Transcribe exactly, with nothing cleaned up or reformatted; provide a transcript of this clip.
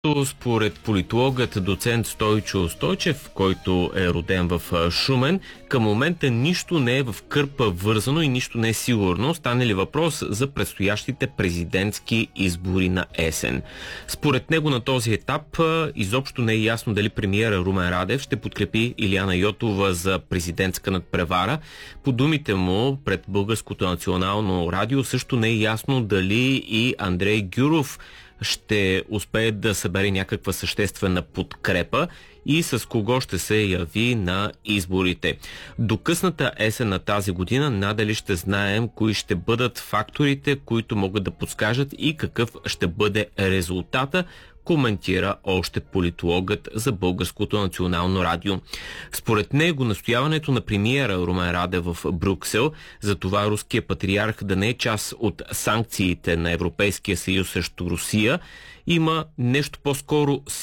Според политологът доцент Стойчо Стойчев, който е роден в Шумен, към момента нищо не е в кърпа вързано и нищо не е сигурно, стане ли въпрос за предстоящите президентски избори на есен. Според него на този етап изобщо не е ясно дали премиера Румен Радев ще подкрепи Илияна Йотова за президентска надпревара. По думите му пред Българското национално радио също не е ясно дали и Андрей Гюров ще успее да събере някаква съществена подкрепа и с кого ще се яви на изборите. До късната есен на тази година надали ще знаем кои ще бъдат факторите, които могат да подскажат и какъв ще бъде резултата, коментира още политологът за Българското национално радио. Според него настояването на премиера Румен Радев в Брюксел за това руския патриарх да не е част от санкциите на Европейския съюз срещу Русия има нещо по-скоро